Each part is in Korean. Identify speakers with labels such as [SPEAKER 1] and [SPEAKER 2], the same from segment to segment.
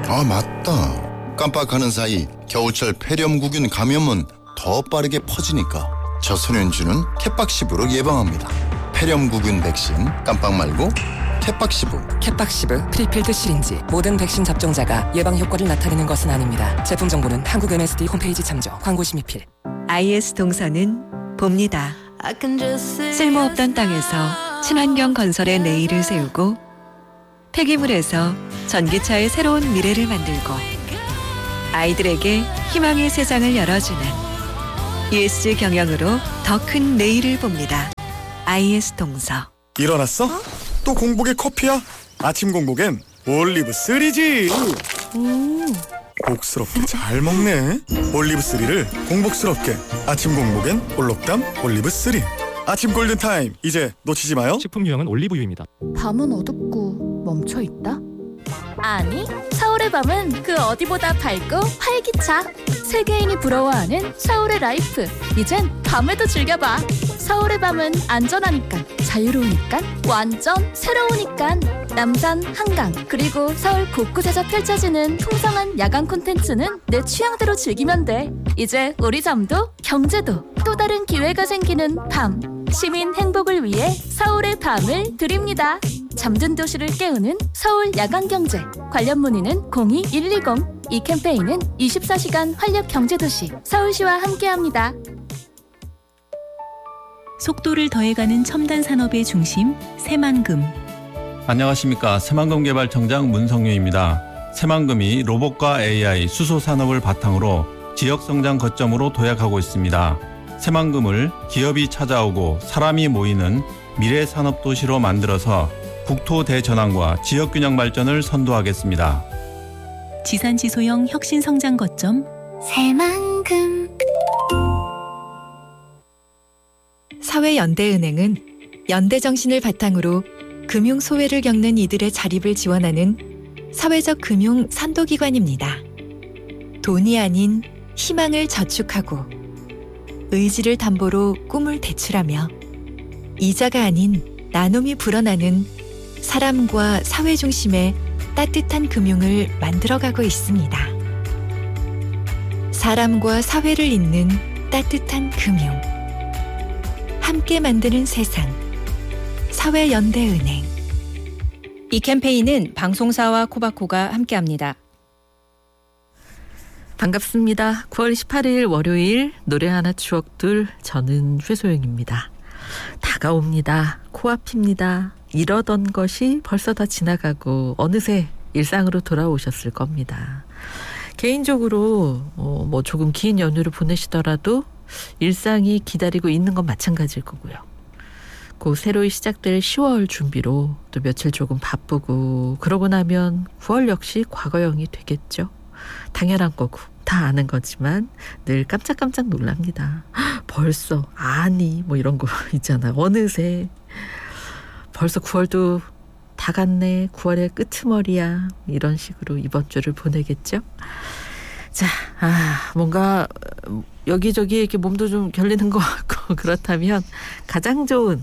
[SPEAKER 1] 아, 맞다. 깜빡하는 사이 겨우철 폐렴구균 감염은 더 빠르게 퍼지니까 저소년주는 캣박시브로 예방합니다. 폐렴구균 백신 깜빡 말고 캣박시브.
[SPEAKER 2] 캣박시브 프리필드 시린지. 모든 백신 접종자가 예방 효과를 나타내는 것은 아닙니다. 제품 정보는 한국 MSD 홈페이지 참조. 광고 심의필.
[SPEAKER 3] IS 동서는 봅니다. 쓸모없던 땅에서 친환경 건설의 내일을 세우고 폐기물에서 전기차의 새로운 미래를 만들고 아이들에게 희망의 세상을 열어주는 ESG 경영으로 더 큰 내일을 봅니다. IS 동서.
[SPEAKER 4] 일어났어? 또 공복에 커피야? 아침 공복엔 올리브3지. 복스럽게 잘 먹네. 올리브3를 공복스럽게. 아침 공복엔 올록담 올리브3. 아침 골든타임, 이제 놓치지 마요.
[SPEAKER 5] 식품 유형은 올리브유입니다.
[SPEAKER 6] 밤은 어둡고 멈춰있다?
[SPEAKER 7] 아니, 서울의 밤은 그 어디보다 밝고 활기차. 세계인이 부러워하는 서울의 라이프. 이젠 밤에도 즐겨봐. 서울의 밤은 안전하니까, 자유로우니까, 완전 새로우니까. 남산, 한강, 그리고 서울 곳곳에서 펼쳐지는 풍성한 야간 콘텐츠는 내 취향대로 즐기면 돼. 이제 우리 잠도 경제도 또 다른 기회가 생기는 밤. 시민 행복을 위해 서울의 밤을 드립니다. 잠든 도시를 깨우는 서울 야간경제. 관련 문의는 02-120. 이 캠페인은 24시간 활력경제도시 서울시와 함께합니다.
[SPEAKER 8] 속도를 더해가는 첨단 산업의 중심 새만금.
[SPEAKER 9] 안녕하십니까. 새만금개발청장 문성유입니다. 새만금이 로봇과 AI, 수소산업을 바탕으로 지역성장 거점으로 도약하고 있습니다. 새만금을 기업이 찾아오고 사람이 모이는 미래산업도시로 만들어서 국토 대전환과 지역균형 발전을 선도하겠습니다.
[SPEAKER 8] 지산지소형 혁신성장 거점
[SPEAKER 7] 새만금.
[SPEAKER 3] 사회연대은행은 연대정신을 바탕으로 금융 소외를 겪는 이들의 자립을 지원하는 사회적 금융 선도기관입니다. 돈이 아닌 희망을 저축하고 의지를 담보로 꿈을 대출하며 이자가 아닌 나눔이 불어나는 사람과 사회 중심의 따뜻한 금융을 만들어가고 있습니다. 사람과 사회를 잇는 따뜻한 금융. 함께 만드는 세상. 사회연대은행.
[SPEAKER 10] 이 캠페인은 방송사와 코바코가 함께합니다.
[SPEAKER 11] 반갑습니다. 9월 18일 월요일 노래 하나 추억들, 저는 최소영입니다. 다가옵니다. 코앞입니다. 이러던 것이 벌써 다 지나가고 어느새 일상으로 돌아오셨을 겁니다. 개인적으로 뭐 조금 긴 연휴를 보내시더라도 일상이 기다리고 있는 건 마찬가지일 거고요. 곧 새로이 시작될 10월 준비로 또 며칠 조금 바쁘고 그러고 나면 9월 역시 과거형이 되겠죠. 당연한 거고 다 아는 거지만 늘 깜짝깜짝 놀랍니다. 벌써 아니 뭐 이런 거 있잖아요. 어느새 벌써 9월도 다 갔네. 9월의 끄트머리야. 이런 식으로 이번 주를 보내겠죠. 자, 뭔가 여기저기 이렇게 몸도 좀 결리는 것 같고 그렇다면 가장 좋은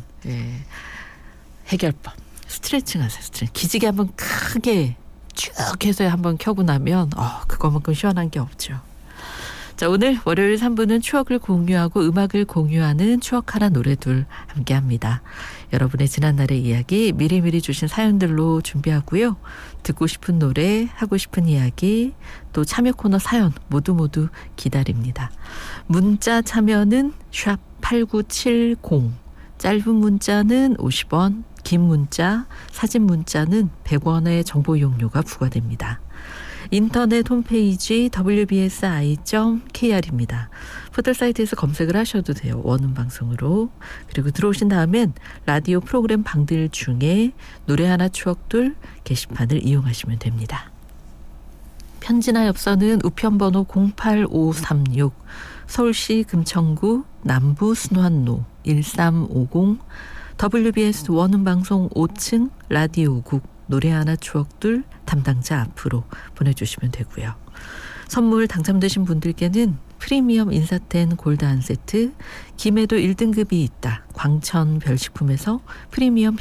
[SPEAKER 11] 해결법. 스트레칭 하세요. 스트레칭. 기지개 한번 크게 쭉 해서 한번 켜고 나면 그거만큼 시원한 게 없죠. 자, 오늘 월요일 3부는 추억을 공유하고 음악을 공유하는 추억하라 노래둘 함께합니다. 여러분의 지난날의 이야기 미리미리 주신 사연들로 준비하고요. 듣고 싶은 노래, 하고 싶은 이야기, 또 참여 코너 사연 모두 기다립니다. 문자 참여는 샵 8970, 짧은 문자는 50원, 긴 문자, 사진 문자는 100원의 정보 이용료가 부과됩니다. 인터넷 홈페이지 wbsi.kr입니다. 포털사이트에서 검색을 하셔도 돼요. 원음 방송으로. 그리고 들어오신 다음엔 라디오 프로그램 방들 중에 노래 하나 추억들 게시판을 이용하시면 됩니다. 편지나 엽서는 우편번호 08536 서울시 금천구 남부 순환로 1350 WBS 원음방송 5층 라디오국 노래 하나 추억들 담당자 앞으로 보내주시면 되고요. 선물 당첨되신 분들께는 프리미엄 인사텐 골드 한 세트, 김해도 1등급이 있다 광천 별식품에서 프리미엄